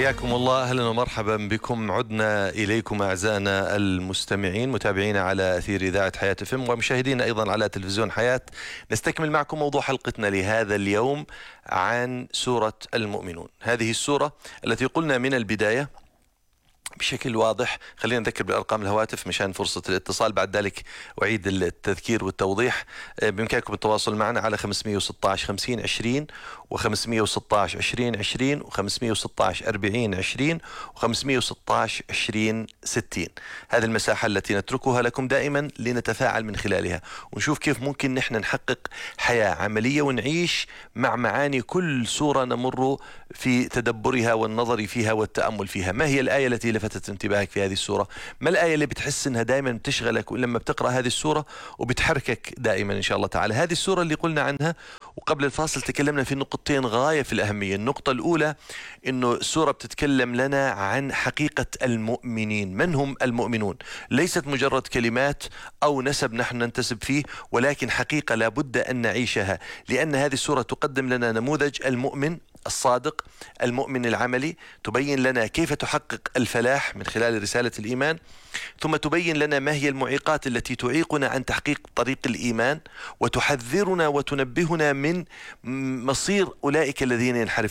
حياكم الله، أهلا ومرحبا بكم. عدنا إليكم أعزائنا المستمعين متابعينا على أثير إذاعة حياة FM ومشاهدينا أيضا على تلفزيون حياة. نستكمل معكم موضوع حلقتنا لهذا اليوم عن سورة المؤمنون. هذه السورة التي قلنا من البداية بشكل واضح، خلينا نذكر بالأرقام الهواتف مشان فرصة الاتصال، بعد ذلك أعيد التذكير والتوضيح. بإمكانكم التواصل معنا على 516 50 20 و516 20 20 و516 40 20 و516 20 60. هذه المساحة التي نتركها لكم دائما لنتفاعل من خلالها ونشوف كيف ممكن نحن نحقق حياة عملية ونعيش مع معاني كل سورة نمر في تدبرها والنظر فيها والتأمل فيها. ما هي الآية التي لفتت انتباهك في هذه السورة؟ ما الآية اللي بتحس انها دائما بتشغلك لما بتقرأ هذه السورة وبتحركك دائما ان شاء الله تعالى؟ هذه السورة اللي قلنا عنها وقبل الفاصل تكلمنا في نقطتين غاية في الأهمية. النقطة الأولى إنه السورة بتتكلم لنا عن حقيقة المؤمنين. من هم المؤمنون؟ ليست مجرد كلمات أو نسب نحن ننتسب فيه، ولكن حقيقة لابد أن نعيشها، لأن هذه السورة تقدم لنا نموذج المؤمن الصادق، المؤمن العملي، تبين لنا كيف تحقق الفلاح من خلال رسالة الإيمان، ثم تبين لنا ما هي المعيقات التي تعيقنا عن تحقيق طريق الإيمان، وتحذرنا وتنبهنا من مصير أولئك الذين ينحرفون